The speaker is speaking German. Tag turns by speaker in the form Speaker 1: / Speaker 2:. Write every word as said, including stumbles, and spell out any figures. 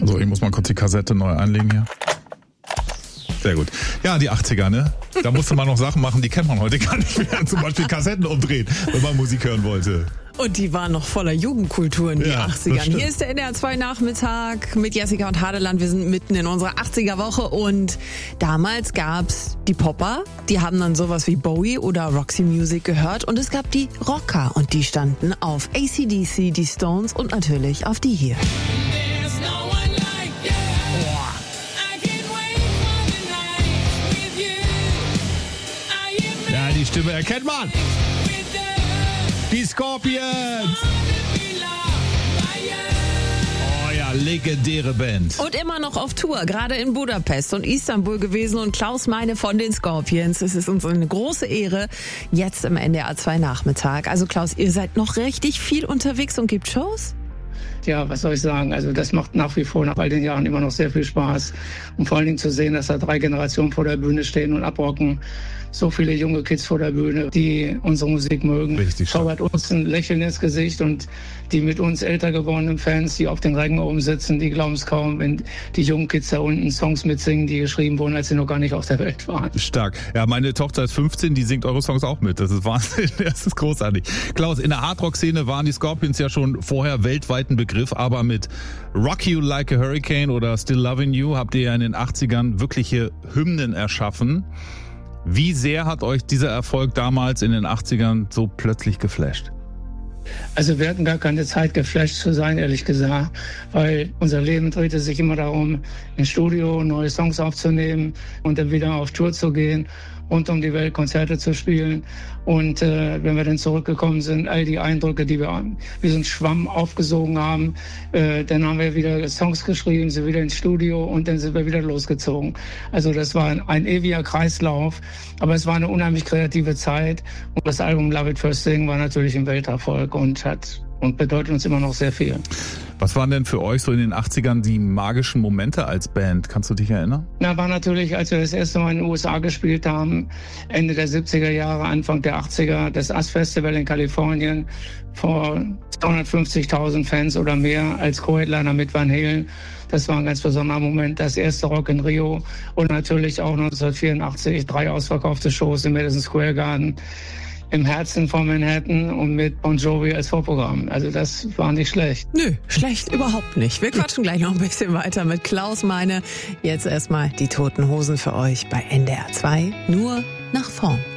Speaker 1: So, ich muss mal kurz die Kassette neu einlegen hier. Sehr gut. Ja, die achtziger, ne? Da musste man noch Sachen machen, die kennt man heute gar nicht mehr. Zum Beispiel Kassetten umdrehen, wenn man Musik hören wollte.
Speaker 2: Und die waren noch voller Jugendkultur in die
Speaker 1: Ja,
Speaker 2: achtzigern.
Speaker 1: das stimmt.
Speaker 2: Hier ist der N D R zwei Nachmittag mit Jessica und Hadeland. Wir sind mitten in unserer achtziger-Woche und damals gab's die Popper, die haben dann sowas wie Bowie oder Roxy Music gehört und es gab die Rocker und die standen auf A C D C, die Stones und natürlich auf die hier.
Speaker 1: Ja, die Stimme erkennt man. Die Scorpions. Oh ja, legendäre Band.
Speaker 2: Und immer noch auf Tour, gerade in Budapest und Istanbul gewesen und Klaus Meine von den Scorpions. Es ist uns eine große Ehre, jetzt im N D R zwei Nachmittag. Also Klaus, ihr seid noch richtig viel unterwegs und gebt Shows?
Speaker 3: Ja, was soll ich sagen? Also das macht nach wie vor nach all den Jahren immer noch sehr viel Spaß. Und vor allen Dingen zu sehen, dass da drei Generationen vor der Bühne stehen und abrocken. So viele junge Kids vor der Bühne, die unsere Musik mögen.
Speaker 1: Richtig schön.
Speaker 3: Zaubert uns ein Lächeln ins Gesicht und die mit uns älter gewordenen Fans, die auf den Rängen oben sitzen, die glauben es kaum, wenn die jungen Kids da unten Songs mitsingen, die geschrieben wurden, als sie noch gar nicht auf der Welt waren.
Speaker 1: Stark. Ja, meine Tochter ist fünfzehn, die singt eure Songs auch mit. Das ist Wahnsinn. Das ist großartig. Klaus, in der Hardrock-Szene waren die Scorpions ja schon vorher weltweit ein Begriff, aber mit Rock You Like a Hurricane oder Still Loving You habt ihr ja in den achtzigern wirkliche Hymnen erschaffen. Wie sehr hat euch dieser Erfolg damals in den achtzigern so plötzlich geflasht?
Speaker 3: Also wir hatten gar keine Zeit, geflasht zu sein, ehrlich gesagt, weil unser Leben drehte sich immer darum, ins Studio neue Songs aufzunehmen und dann wieder auf Tour zu gehen, rund um die Welt Konzerte zu spielen. Und äh, wenn wir dann zurückgekommen sind, all die Eindrücke, die wir wie so ein Schwamm aufgesogen haben, äh, dann haben wir wieder Songs geschrieben, sind wieder ins Studio und dann sind wir wieder losgezogen. Also das war ein, ein ewiger Kreislauf, aber es war eine unheimlich kreative Zeit. Und das Album Love It First Thing war natürlich ein Welterfolg und hat und bedeutet uns immer noch sehr viel.
Speaker 1: Was waren denn für euch so in den achtzigern die magischen Momente als Band? Kannst du dich erinnern?
Speaker 3: Na, war natürlich, als wir das erste Mal in den U S A gespielt haben, Ende der siebziger Jahre, Anfang der achtziger, das U S Festival in Kalifornien vor zweihundertfünfzigtausend Fans oder mehr als Co-Headliner mit Van Halen. Das war ein ganz besonderer Moment. Das erste Rock in Rio und natürlich auch neunzehnhundertvierundachtzig drei ausverkaufte Shows im Madison Square Garden im Herzen von Manhattan und mit Bon Jovi als Vorprogramm. Also das war nicht schlecht.
Speaker 2: Nö, schlecht überhaupt nicht. Wir quatschen gleich noch ein bisschen weiter mit Klaus Meine. Jetzt erstmal die Toten Hosen für euch bei N D R zwei. Nur nach vorn.